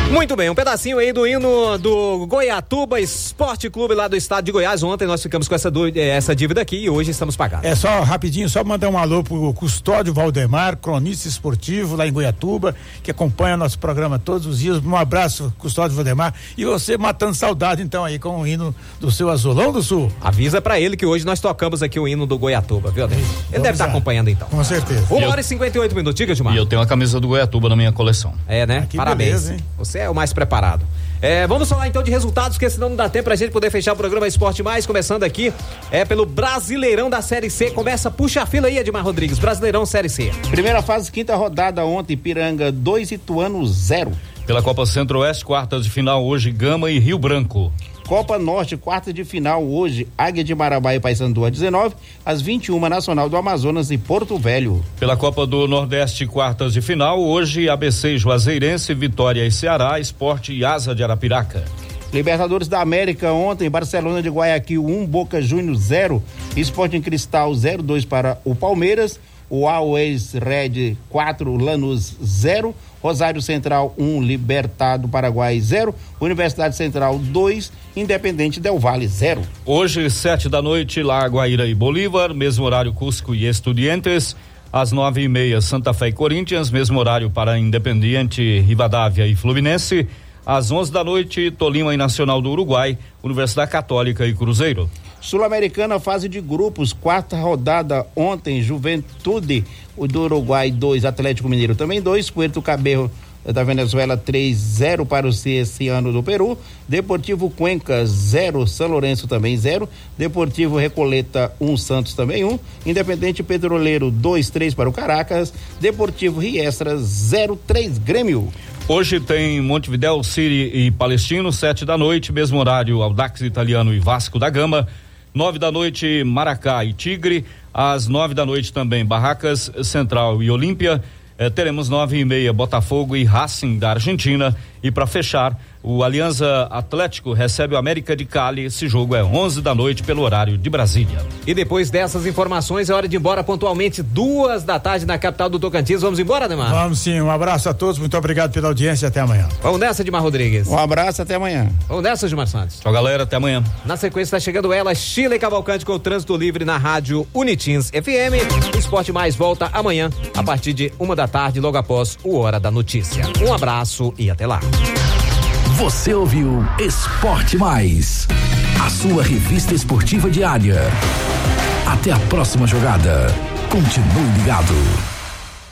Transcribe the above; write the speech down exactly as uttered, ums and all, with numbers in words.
Muito bem, um pedacinho aí do hino do Goiatuba Esporte Clube lá do estado de Goiás. Ontem nós ficamos com essa, essa dívida aqui e hoje estamos pagando. É só rapidinho, só mandar um alô pro Custódio Valdemar, cronista esportivo lá em Goiatuba, que acompanha nosso programa todos os dias. Um abraço, Custódio Valdemar. E você matando saudade então aí com o hino do seu Azulão do Sul. Avisa pra ele que hoje nós tocamos aqui o hino do Goiatuba, viu, Adeus? Ele deve estar tá acompanhando então. Com certeza. Uma hora e cinquenta e oito minutos, diga, Gilmar. E eu tenho a camisa do Goiatuba na minha coleção. É, né? Ah, parabéns. Beleza, hein? Você é o mais preparado. É, vamos falar então de resultados, porque senão não dá tempo pra gente poder fechar o programa Esporte Mais, começando aqui é pelo Brasileirão da Série C. Começa, puxa a fila aí, Edmar Rodrigues, Brasileirão Série C. Primeira fase, quinta rodada ontem, Ipiranga dois, Ituano zero. Pela Copa Centro-Oeste, quartas de final hoje, Gama e Rio Branco. Copa Norte, quarta de final hoje, Águia de Marabá e Paysandu às dezenove, às vinte e uma, Nacional do Amazonas e Porto Velho. Pela Copa do Nordeste, quartas de final hoje, A B C e Juazeirense, Vitória e Ceará, Sport e Asa de Arapiraca. Libertadores da América ontem, Barcelona de Guayaquil um, Boca Juniors zero, Sporting Cristal zero dois para o Palmeiras, o Always Red quatro, Lanús zero, Rosário Central um, Libertado Paraguai zero, Universidade Central dois, Independente Del Valle zero. Hoje, sete da noite, La Guaíra e Bolívar, mesmo horário Cusco e Estudiantes. Às nove e meia, Santa Fé e Corinthians, mesmo horário para Independiente, Rivadavia e Fluminense. Às onze da noite, Tolima e Nacional do Uruguai, Universidade Católica e Cruzeiro. Sul-Americana, fase de grupos, quarta rodada ontem, Juventude do Uruguai dois, Atlético Mineiro também dois, Puerto Cabello da Venezuela três zero para o Cienciano do Peru, Deportivo Cuenca zero, São Lourenço também zero, Deportivo Recoleta um, Santos também um, Independente Petroleiro dois três para o Caracas, Deportivo Riestra zero três Grêmio. Hoje tem Montevidéu City e Palestino, sete da noite, mesmo horário Audax Italiano e Vasco da Gama. Nove da noite, Maracá e Tigre. Às nove da noite também, Barracas Central e Olímpia. Eh, teremos nove e meia, Botafogo e Racing da Argentina. E para fechar, o Alianza Atlético recebe o América de Cali. Esse jogo é onze da noite pelo horário de Brasília. E depois dessas informações é hora de ir embora pontualmente duas da tarde na capital do Tocantins. Vamos embora, Ademar? Vamos sim, um abraço a todos, muito obrigado pela audiência e até amanhã. Vamos nessa, Edmar Rodrigues. Um abraço, até amanhã. Vamos nessa, Gilmar Santos. Tchau, galera, até amanhã. Na sequência está chegando ela, Sheila Cavalcante com o Trânsito Livre na rádio Unitins F M. O Esporte Mais volta amanhã a partir de uma da tarde, logo após o Hora da Notícia. Um abraço e até lá. Você ouviu Esporte Mais, a sua revista esportiva diária. Até a próxima jogada. Continue ligado.